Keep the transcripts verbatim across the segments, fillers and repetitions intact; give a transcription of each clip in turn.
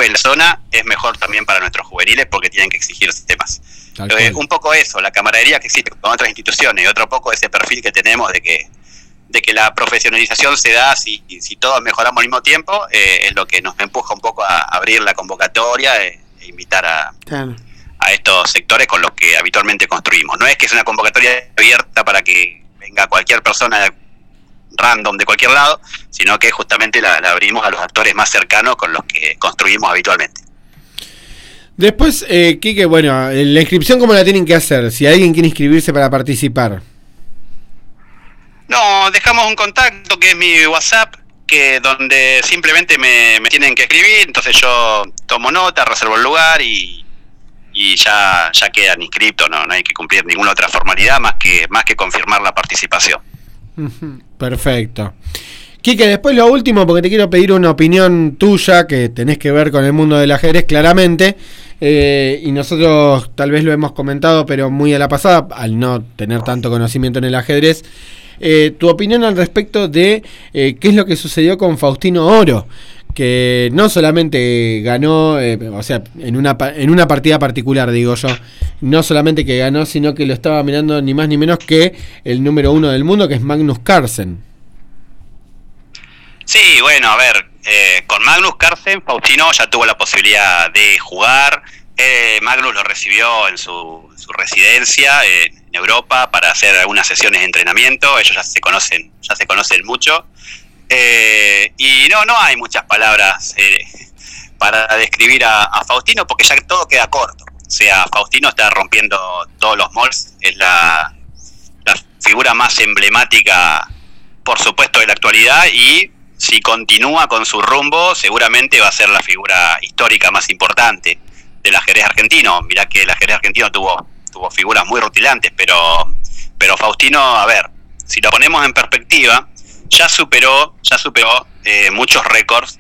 en la zona es mejor también para nuestros juveniles porque tienen que exigirse más. Eh, un poco eso, la camaradería que existe con otras instituciones y otro poco ese perfil que tenemos de que de que la profesionalización se da si, si todos mejoramos al mismo tiempo, eh, es lo que nos empuja un poco a abrir la convocatoria e, e invitar a, claro. a estos sectores con los que habitualmente construimos. No es que es una convocatoria abierta para que venga cualquier persona random de cualquier lado, sino que justamente la, la abrimos a los actores más cercanos con los que construimos habitualmente. Después, eh, Quique, bueno, la inscripción, ¿cómo la tienen que hacer? Si alguien quiere inscribirse para participar. No, dejamos un contacto que es mi WhatsApp, que donde simplemente me, me tienen que escribir, entonces yo tomo nota, reservo el lugar y, y ya, ya quedan inscriptos, no, no hay que cumplir ninguna otra formalidad más que, más que confirmar la participación. Perfecto. Quique, después lo último, porque te quiero pedir una opinión tuya que tenés que ver con el mundo del ajedrez claramente, eh, y nosotros tal vez lo hemos comentado, pero muy a la pasada, al no tener tanto conocimiento en el ajedrez. Eh, tu opinión al respecto de eh, qué es lo que sucedió con Faustino Oro, que no solamente ganó, eh, o sea, en una, en una partida particular, digo yo, no solamente que ganó, sino que lo estaba mirando ni más ni menos que el número uno del mundo, que es Magnus Carlsen. Sí, bueno, a ver, eh, con Magnus Carlsen, Faustino ya tuvo la posibilidad de jugar. Eh, Magnus lo recibió en su, su residencia eh, en Europa para hacer algunas sesiones de entrenamiento. Ellos ya se conocen, ya se conocen mucho. Eh, y no, no hay muchas palabras eh, para describir a, a Faustino porque ya todo queda corto. O sea, Faustino está rompiendo todos los moldes. Es la, la figura más emblemática, por supuesto, de la actualidad y si continúa con su rumbo, seguramente va a ser la figura histórica más importante del ajedrez argentino. Mirá que el ajedrez argentino tuvo tuvo figuras muy rutilantes, pero pero Faustino, a ver, si lo ponemos en perspectiva, ya superó ya superó eh, muchos récords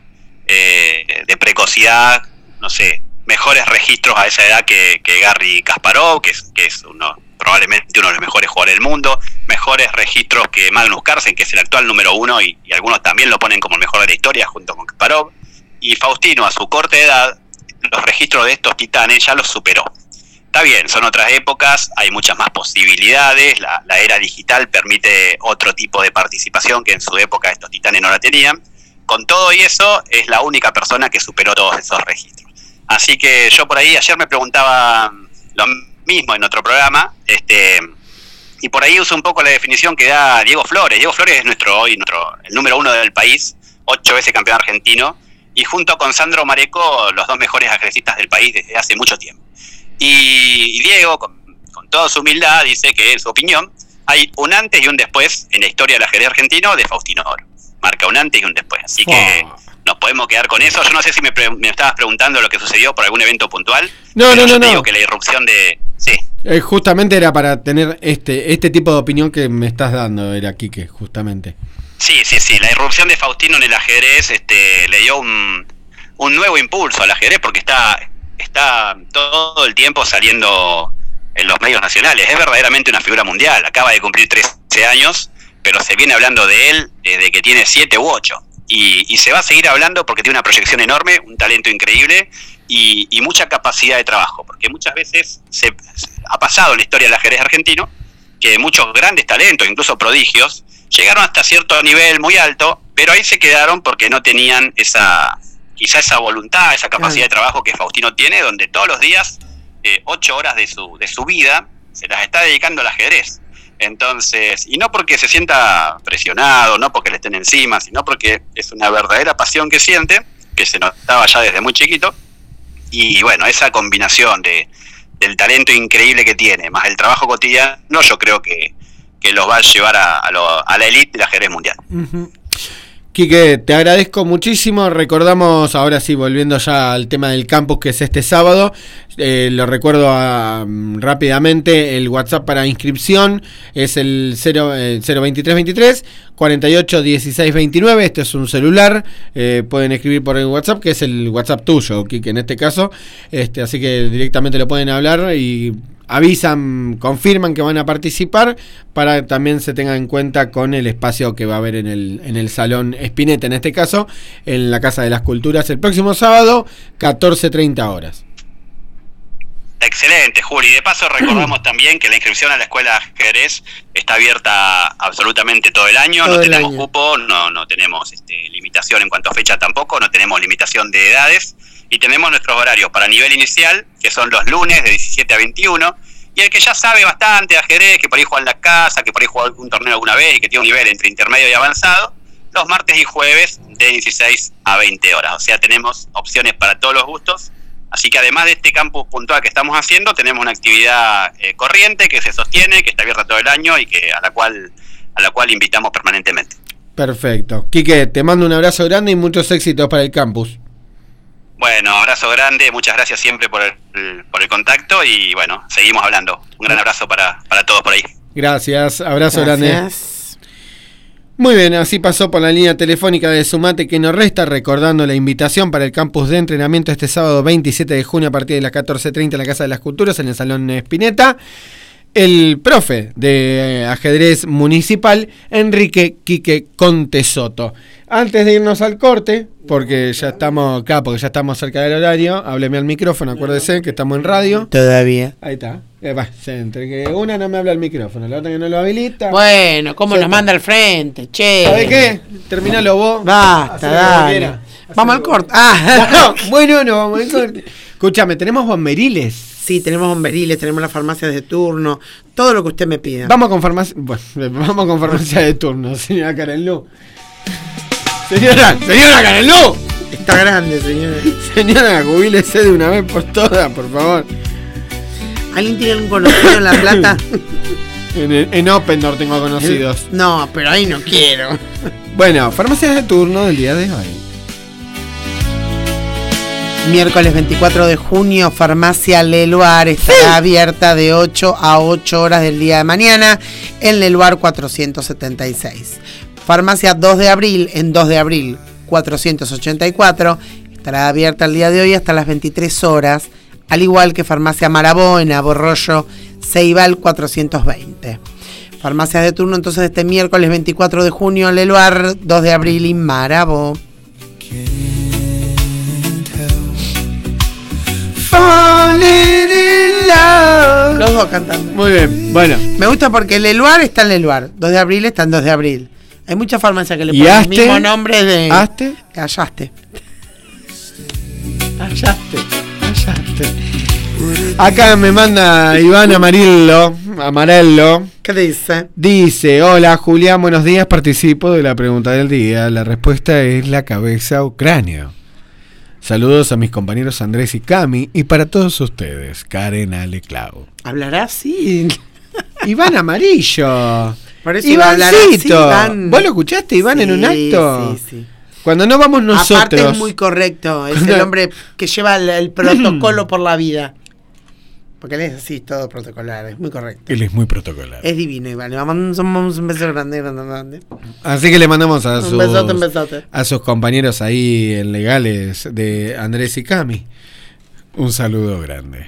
eh, de precocidad, no sé, mejores registros a esa edad que, que Garry Kasparov, que es, que es uno probablemente uno de los mejores jugadores del mundo, mejores registros que Magnus Carlsen, que es el actual número uno, y, y algunos también lo ponen como el mejor de la historia junto con Kasparov, y Faustino a su corta edad, los registros de estos titanes ya los superó. Está bien, son otras épocas, hay muchas más posibilidades, la, la era digital permite otro tipo de participación que en su época estos titanes no la tenían. Con todo y eso, es la única persona que superó todos esos registros. Así que yo por ahí, ayer me preguntaba lo mismo en otro programa, este y por ahí uso un poco la definición que da Diego Flores. Diego Flores es nuestro hoy nuestro el número uno del país, ocho veces campeón argentino, y junto con Sandro Mareco, los dos mejores ajedrecistas del país desde hace mucho tiempo. Y, y Diego, con, con toda su humildad, dice que en su opinión hay un antes y un después en la historia del ajedrez argentino de Faustino Oro. Marca un antes y un después. Así que oh. nos podemos quedar con eso. Yo no sé si me, pre- me estabas preguntando lo que sucedió por algún evento puntual. No, no, no, no. Digo que la irrupción de... Sí. Eh, justamente era para tener este este tipo de opinión que me estás dando, era Quique, justamente. Sí, sí, sí. La irrupción de Faustino en el ajedrez este, le dio un, un nuevo impulso al ajedrez porque está... está todo el tiempo saliendo en los medios nacionales. Es verdaderamente una figura mundial. Acaba de cumplir trece años, pero se viene hablando de él desde que tiene siete u ocho. Y, y se va a seguir hablando porque tiene una proyección enorme, un talento increíble y, y mucha capacidad de trabajo. Porque muchas veces se, se ha pasado en la historia del ajedrez argentino que muchos grandes talentos, incluso prodigios, llegaron hasta cierto nivel muy alto, pero ahí se quedaron porque no tenían esa... quizá esa voluntad, esa capacidad de trabajo que Faustino tiene, donde todos los días, eh, ocho horas de su de su vida, se las está dedicando al ajedrez. Entonces, y no porque se sienta presionado, no porque le estén encima, sino porque es una verdadera pasión que siente, que se notaba ya desde muy chiquito, y bueno, esa combinación de del talento increíble que tiene, más el trabajo cotidiano, yo creo que, que los va a llevar a, a, lo, a la élite del ajedrez mundial. Uh-huh. Quique, te agradezco muchísimo. Recordamos, ahora sí, volviendo ya al tema del campus, que es este sábado, eh, lo recuerdo a, um, rápidamente, el WhatsApp para inscripción es el cero, eh, cero veintitrés veintitrés cuarenta y ocho dieciséis veintinueve. Este es un celular, eh, pueden escribir por el WhatsApp, que es el WhatsApp tuyo, Quique, en este caso, este, así que directamente lo pueden hablar y avisan, confirman que van a participar, para que también se tenga en cuenta con el espacio que va a haber en el, en el Salón Spinetta, en este caso, en la Casa de las Culturas, el próximo sábado, catorce treinta horas. Excelente, Juli. De paso recordamos también que la inscripción a la Escuela de Ajedrez está abierta absolutamente todo el año, todo no tenemos año. cupo, no, no tenemos este, limitación en cuanto a fecha tampoco, no tenemos limitación de edades, y tenemos nuestros horarios para nivel inicial, que son los lunes de diecisiete a veintiuno, y el que ya sabe bastante de ajedrez, que por ahí juega en la casa, que por ahí juega algún torneo alguna vez y que tiene un nivel entre intermedio y avanzado, los martes y jueves de dieciséis a veinte horas. O sea, tenemos opciones para todos los gustos. Así que además de este campus puntual que estamos haciendo, tenemos una actividad eh, corriente que se sostiene, que está abierta todo el año y que a la cual a la cual invitamos permanentemente. Perfecto. Quique, te mando un abrazo grande y muchos éxitos para el campus. Bueno, abrazo grande, muchas gracias siempre por el, por el contacto y bueno, seguimos hablando. Un gran abrazo para, para todos por ahí. Gracias, abrazo gracias. grande. Muy bien, así pasó por la línea telefónica de Sumate que nos resta, recordando la invitación para el campus de entrenamiento este sábado veintisiete de junio a partir de las catorce treinta en la Casa de las Culturas, en el Salón Spinetta. El profe de ajedrez municipal, Enrique Quique Contesoto. Antes de irnos al corte, porque ya estamos acá, porque ya estamos cerca del horario, hábleme al micrófono, acuérdese que estamos en radio. Todavía. Ahí está. Eh, va, entre que una no me habla al micrófono, la otra que no lo habilita. Bueno, ¿cómo nos manda al frente? Che. ¿Sabe qué? Terminalo vos. Basta, dale. Vamos al corte. Ah. No, bueno, no, vamos al corte. Escúchame, tenemos bomberiles. Sí, tenemos bomberiles, tenemos las farmacias de turno, todo lo que usted me pida. Vamos con farmacia, bueno, vamos con farmacia de turno, señora Karen Lu. Señora, señora Karen Lu. Está grande, señora. Señora, jubílese de una vez por todas, por favor. ¿Alguien tiene algún conocido en La Plata? en, en Opendor tengo conocidos. No, pero ahí no quiero. Bueno, farmacias de turno del día de hoy. Miércoles veinticuatro de junio, Farmacia Leluar estará sí. abierta de ocho a ocho horas del día de mañana en Leluar cuatrocientos setenta y seis. Farmacia dos de abril, en dos de abril cuatrocientos ochenta y cuatro, estará abierta el día de hoy hasta las veintitrés horas, al igual que Farmacia Marabó en Aborroyo Ceibal cuatrocientos veinte. Farmacias de turno entonces este miércoles veinticuatro de junio en Leluar, dos de abril y Marabó. Los dos cantando. Muy bien, bueno. Me gusta porque Leluar está en Leluar, dos de abril está en dos de abril. Hay muchas farmacias que le ponen el mismo nombre de... ¿Aste? Ayaste. Ayaste. Ayaste. Acá me manda Iván Amarillo, Amarello. ¿Qué dice? Dice, hola Julián, buenos días, participo de la pregunta del día. La respuesta es la cabeza o cráneo. Saludos a mis compañeros Andrés y Cami y para todos ustedes, Karen, Ale, Clau. ¿Hablará así? Iván Amarillo. Por eso Ivancito. Iván. ¿Vos lo escuchaste, Iván, sí, en un acto? Sí, sí. Cuando no vamos nosotros. Aparte es muy correcto, es Cuando... el hombre que lleva el, el protocolo por la vida. Porque él es así, todo protocolar, es muy correcto. Él es muy protocolar. Es divino, Iván. Le mandamos un beso grande, grande, grande. Así que le mandamos a, un sus, besote, un besote. a sus compañeros ahí en legales de Andrés y Cami. Un saludo grande.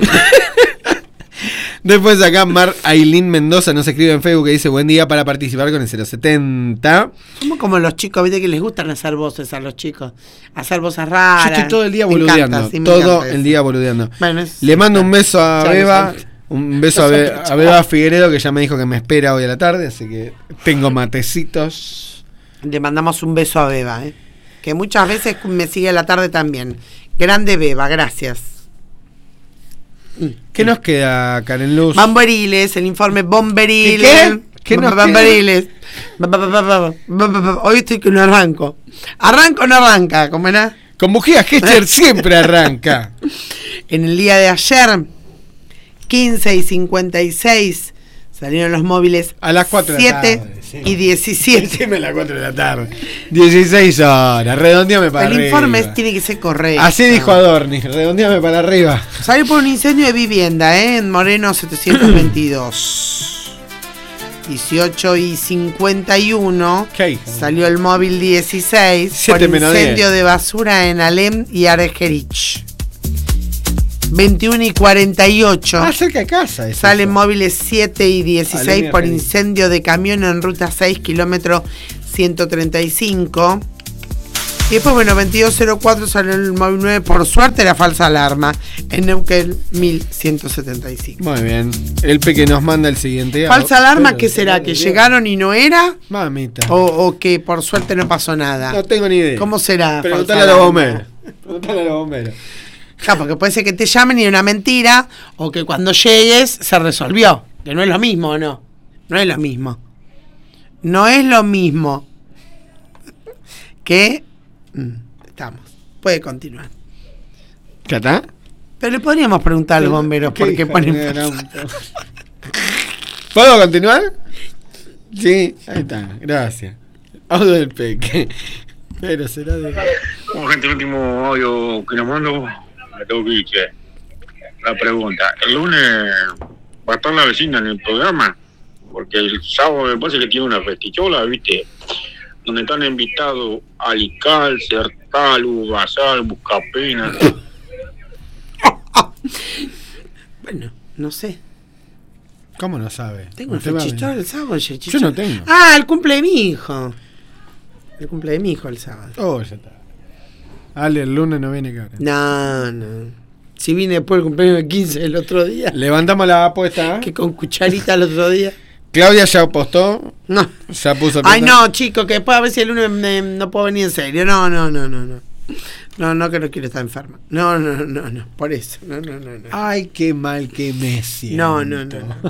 Después acá Mar Ailín Mendoza nos escribe en Facebook que dice buen día para participar con el cero setenta. Somos como los chicos, viste que les gustan hacer voces a los chicos, hacer voces raras. Yo estoy todo el día boludeando, encanta, sí, todo el día boludeando. Bueno, es, Le mando un beso a ya Beba, un beso a, Be a Beba Figueredo que ya me dijo que me espera hoy a la tarde, así que tengo matecitos. Le mandamos un beso a Beba, ¿eh? Que muchas veces me sigue a la tarde también. Grande Beba, gracias. ¿Qué nos queda, Karen Luz? Bomberiles, el informe Bomberiles. ¿Qué? ¿Qué nos Bomberiles. Hoy estoy que no arranco. ¿Arranco o no arranca? ¿Cómo era? Con bujía Gescher siempre arranca. En el día de ayer, quince y cincuenta y seis, salieron los móviles a las cuatro de la tarde. siete y diecisiete. Decime a las cuatro de la tarde. dieciséis horas, redondeame para el arriba. El informe tiene que ser correcto. Así dijo Adorni, redondeame para arriba. Salió por un incendio de vivienda, ¿eh? En Moreno setecientos veintidós. dieciocho y cincuenta y uno. ¿Qué? Salió el móvil dieciséis por incendio de basura en Alem y Argerich. veintiuno y cuarenta y ocho. Ah, cerca de casa. Es Salen eso. móviles siete y dieciséis por Alemania, incendio de camión en ruta seis, kilómetro ciento treinta y cinco. Y después, bueno, veintidós cero cuatro salió el móvil nueve, por suerte la falsa alarma, en Neuquén mil ciento setenta y cinco. Muy bien. El Peque nos manda el siguiente. ¿Falsa alarma qué Pero, será? pero, ¿Que Dios. llegaron y no era? Mamita. ¿O, o que por suerte no pasó nada? No tengo ni idea. ¿Cómo será? Preguntale falsa a los alarma? bomberos. Preguntale a los bomberos. Ja, porque puede ser que te llamen y una mentira, o que cuando llegues se resolvió. Que no es lo mismo, ¿o no? No es lo mismo. No es lo mismo. Que... Mm, estamos. Puede continuar. ¿Ya está? Pero le podríamos preguntar a los bomberos por qué hija ponen... de gran puta. ¿Puedo continuar? Sí, ahí está. Gracias. Audio del Peque. Pero será de... Como gente, el último audio que nos mando, me tengo que ir, che. La pregunta, ¿el lunes va a estar la vecina en el programa? Porque el sábado me parece que tiene una festichola, ¿viste? Donde están invitados Alical, Sertal, Ugazal, Buscapena. Bueno, no sé. ¿Cómo no sabe? Tengo un Usted va a fechichón ver. el sábado. el fechichón. Yo no tengo. Ah, el cumple de mi hijo. El cumple de mi hijo el sábado. Oh, ya está. Ale, el lunes no viene, cabrón. No, no. Si vine después del cumpleaños de quince el otro día. Levantamos la apuesta. ¿eh? Que con cucharita el otro día. Claudia ya apostó. No. Ya puso. Ay, plata. no, chico, que después a ver si el lunes me- no puedo venir en serio. No, no, no, no, no. No, no, que no quiero estar enferma. No, no, no, no, no. Por eso. No, no, no, no. Ay, qué mal que me siento. No, no, no, no.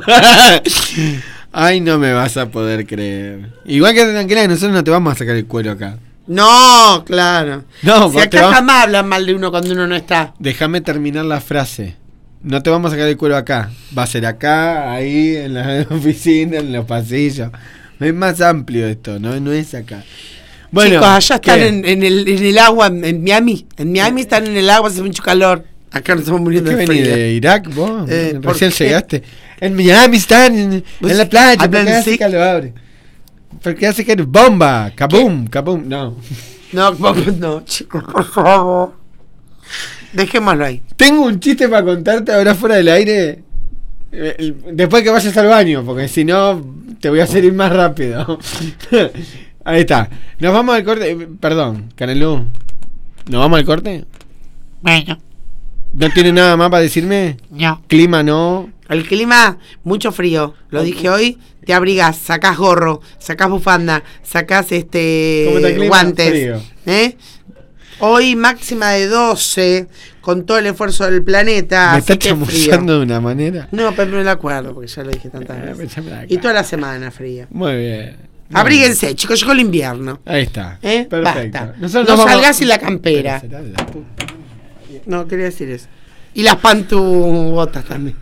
Ay, no me vas a poder creer. Igual que tranquila, que nosotros no te vamos a sacar el cuero acá. No, claro. No, Si vos te acá vas- jamás hablan mal de uno cuando uno no está. Déjame terminar la frase. No te vamos a sacar el cuero acá. Va a ser acá, ahí, en la oficina, en los pasillos. Es más amplio esto, no, no es acá. Bueno, Chicos, allá están ¿qué? en, en el, en el agua, en, en Miami. En Miami están en el agua, hace mucho calor. Acá nos estamos muriendo ¿Qué de venís frío. de Irak vos? Eh, ¿por Recién qué? llegaste. En Miami están, en, ¿Vos en la playa, hablan porque hace así? calor. Porque hace que bomba, kabum, kabum, no. No, vamos, no, chicos, por favor. Dejémoslo ahí. Tengo un chiste para contarte ahora fuera del aire. eh, el- Después que vayas al baño, porque si no te voy a hacer ir más rápido. Ahí está. Nos vamos al corte. eh, Perdón, Canelú. ¿Nos vamos al corte? Bueno, ¿No tiene nada más para decirme? no. Clima no. El clima, mucho frío. Lo dije hoy, te abrigas, sacás gorro, sacás bufanda, sacás este ¿Cómo está el clima? guantes. Frío. ¿Eh? Hoy máxima de doce, con todo el esfuerzo del planeta. Me así está que frío. chamullando de una manera. No, pero no me lo acuerdo, porque ya lo dije tantas Eh, veces. pensame acá. Y toda la semana fría. Muy bien. Abríguense, chicos, llegó el invierno. Ahí está. ¿Eh? Perfecto. Basta. Nosotros No nos vamos- salgas sin la campera. Pero será la puta. No, quería decir eso. Y las pantubotas también.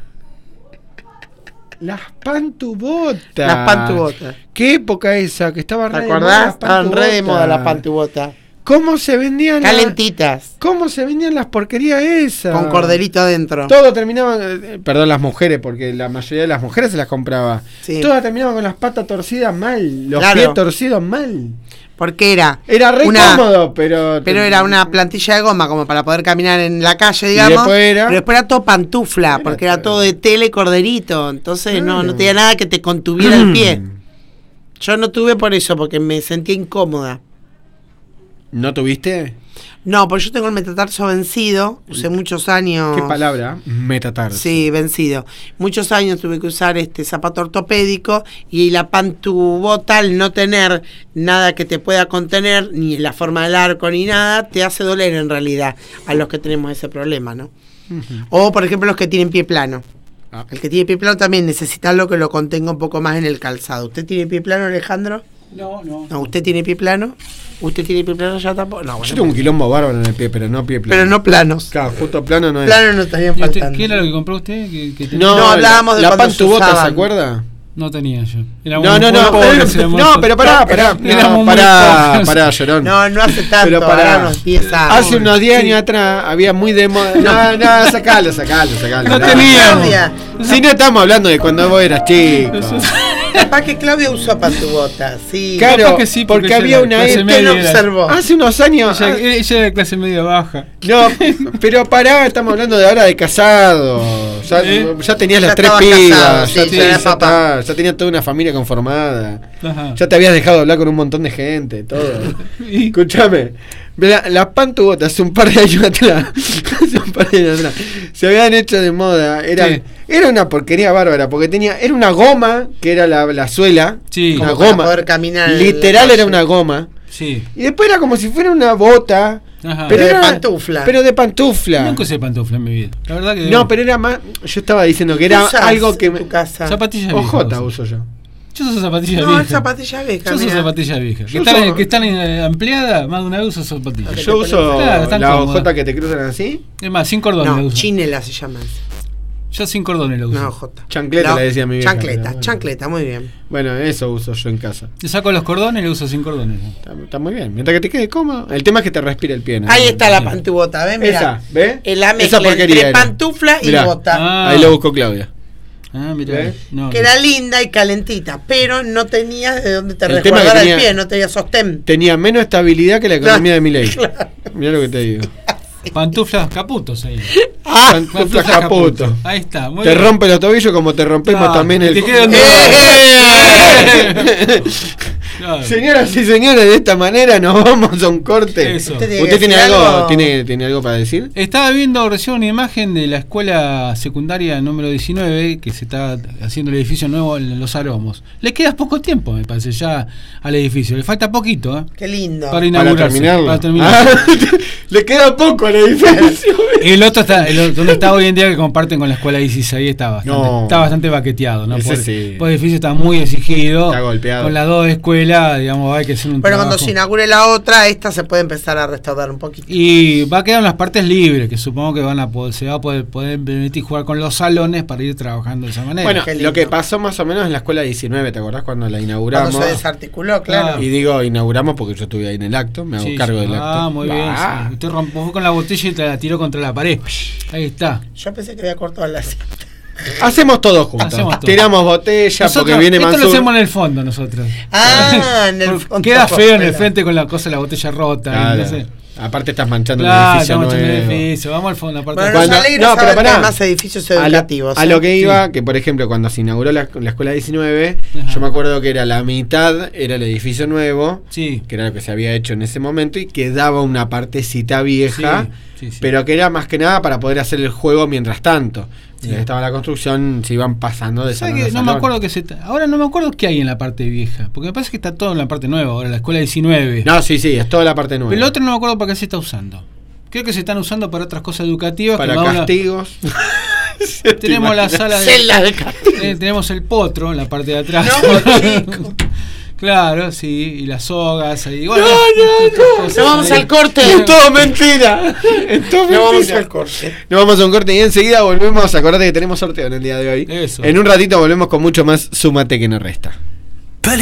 Las pantubotas. Las pantubotas. ¿Qué época esa? Que estaba ¿Te re de moda acordás? las Estaban re de moda las pantubotas. pantubotas. ¿Cómo se vendían? la- Calentitas. ¿Cómo se vendían las porquerías esas? Con corderito adentro. Todo terminaban, eh, perdón, las mujeres, porque la mayoría de las mujeres se las compraba. Sí. Todas terminaban con las patas torcidas mal, los Claro. pies torcidos mal. Porque era. Era re una- cómodo, pero. Pero era una plantilla de goma como para poder caminar en la calle, digamos. después era- Pero después era todo pantufla, Era porque era todo. todo de tela y corderito. Entonces no, Claro. no tenía nada que te contuviera el pie. Yo no tuve por eso, porque me sentía incómoda. ¿No tuviste? No, porque yo tengo el metatarso vencido. Usé muchos años. ¿Qué palabra? Metatarso. Sí, vencido. Muchos años tuve que usar este zapato ortopédico y la pantubota, al no tener nada que te pueda contener, ni la forma del arco ni nada, te hace doler en realidad a los que tenemos ese problema, ¿no? Ujú. O, por ejemplo, los que tienen pie plano. Ah. El que tiene pie plano también necesita algo que lo contenga un poco más en el calzado. ¿Usted tiene pie plano, Alejandro? No, no. No, ¿usted tiene pie plano? ¿Usted tiene pie plano ya tampoco? No, Yo bueno, tengo un quilombo bárbaro en el pie, pero no pie plano. pero no planos. Claro, justo plano no es. Plano no estarían ¿Y usted- faltando. ¿Qué era lo que compró usted? ¿Que, que tenía? No, No, hablábamos de la, la cuando se pantubota, ¿se usaban. acuerda? No tenía yo. Era No, muy- no, muy no, pobre, pero- éramos no, muy- pero pará, pará, Éramos no, muy pará, pobres. pará, llorón. No, no hace tanto, Pero pará. ahora unos diez años. Hace unos diez años atrás había muy de moda. No, no, sacalo, sacalo, sacalo. No teníamos. Claudia. Si no estamos hablando de cuando vos eras chico. Capaz que Claudia usó pantubotas, sí. Claro, Capaz que sí, porque ella había era una clase época- Usted no media, era- observó. Hace unos años. Ella, ah, ella era de clase media baja. No, pero pará, estamos hablando de ahora de casado. Ya, ¿Eh? ya tenías Ya las tres estaba pibas. casado, ya, sí, te- ya era ya papá. está, ya tenías toda una familia conformada. Ajá. Ya te habías dejado de hablar con un montón de gente, todo. Y- Escúchame, la- las pantubotas hace un par de años atrás, hace un par de años atrás, se habían hecho de moda. Era, Sí. era una porquería bárbara, porque tenía, era una goma, que era la, la suela, Sí. una Como para goma. poder caminar en la Literal era calle. una goma. Sí. Y después era como si fuera una bota. Ajá. Pero de era- pantufla. Pero de pantufla. Nunca usé pantufla en mi vida. La verdad que. No, pero era más. Yo estaba diciendo que ¿Qué era usás algo que. en me- tu casa? Zapatillas viejas. Ojota uso. uso yo. Yo uso zapatillas No, viejas. es zapatilla vieja. Yo uso mira. zapatillas viejas. Que Yo están, uso- que están eh, ampliadas, más de una vez uso zapatillas. Ok. Yo te uso pones- Claro, están la cómodas. ojota que te cruzan así. Es más, sin cordones la No, uso. chinela se llama eso. Yo sin cordones la uso. No, Jota. Chancleta le decía a mi vieja, Chancleta, pero bueno. chancleta, muy bien. Bueno, eso uso yo en casa. Yo saco los cordones y lo uso sin cordones. Está, está muy bien. Mientras que te quede cómodo. El tema es que te respire el pie. ¿no? Ahí está la pantubota, ¿ves? Mira. Esa, ¿ves? Es la Esa mezcla porquería entre era. pantufla y Mirá. bota. Ah. Ahí lo busco Claudia. Ah, mira. ¿Ves? No, Que era linda y calentita, pero no tenías de dónde te El tema resguardara que el tenía- pie, no tenía sostén. Tenía menos estabilidad que la economía de Milei. Claro. Mirá lo que te digo. Pantuflas caputos ahí. Ah, Pantufla Pantuflas caputo. Ahí está. Muy Te bien. rompe los tobillos como te rompemos Claro, también el. te queda un- ¡Eh! Claro. Señoras y señores, de esta manera nos vamos a un corte. Eso. Usted tiene ¿Usted que tiene decir algo, algo. tiene, tiene algo para decir? Estaba viendo recién una imagen de la escuela secundaria número diecinueve que se está haciendo el edificio nuevo en Los Aromos. Le queda poco tiempo, me parece, ya al edificio. Le falta poquito, ¿eh? Qué lindo. Para Para inaugurarse. terminarlo. Para terminar. Ah, le queda poco al edificio. El otro está, el otro- donde está hoy en día que comparten con la escuela dieciséis está bastante, No. está bastante baqueteado, ¿no? Ese Por- sí. por el edificio está muy exigido. Está golpeado. Con las dos escuelas, digamos, hay que hacer un Pero trabajo. cuando se inaugure la otra, esta se puede empezar a restaurar un poquito. Y va a quedar en las partes libres, que supongo que van a poder, se va a poder, poder permitir jugar con los salones para ir trabajando de esa manera. Bueno, Qué lindo. lo que pasó más o menos en la escuela diecinueve, ¿te acordás cuando la inauguramos? Cuando se desarticuló, claro. Y digo inauguramos porque yo estuve ahí en el acto, me hago Sí, cargo sí. del acto. Ah, muy bien. Ah. Sí. Usted rompió con la botella y te la tiró contra la pared. Ahí está. Yo pensé que había cortado la cinta. Hacemos todo juntos. Hacemos todo. Tiramos botella Nosotros- porque viene esto Mansur. lo hacemos en el fondo nosotros. Ah, en el Porque fondo. queda feo en el Espera. frente con la cosa de la botella rota. Claro. no sé. Aparte estás manchando Claro, el edificio estamos en el nuevo. edificio. Vamos al fondo. Aparte Bueno, Cuando- nos alegra no, saber pero que pará. hay más edificios A lo, educativos. a ¿eh? lo que iba, Sí. que por ejemplo cuando se inauguró la, la escuela diecinueve, Ajá. yo me acuerdo que era la mitad, era el edificio nuevo, Sí. que era lo que se había hecho en ese momento, y quedaba una partecita vieja, Sí, sí, sí. pero que era más que nada para poder hacer el juego mientras tanto. Sí. Mientras estaba la construcción, se iban pasando de ¿Sabe salón que a no me salón. acuerdo que se ta- ahora no me acuerdo qué hay en la parte vieja, porque me parece que está todo en la parte nueva, ahora la escuela diecinueve. No, sí, sí, es toda la parte nueva. Pero el otro no me acuerdo para qué se está usando. Creo que se están usando para otras cosas educativas. para que va una- castigos. tenemos la sala de, Celdas de castigo. eh, tenemos el potro en la parte de atrás. No, chico. Claro, sí, y las sogas ahí. Bueno, No, no, cosas No vamos ahí. al corte. Es todo mentira. Es todo No vamos mentira. al corte. Nos vamos a un corte y enseguida volvemos. Acordate que tenemos sorteo en el día de hoy. Eso. En un ratito volvemos con mucho más Súmate que no resta.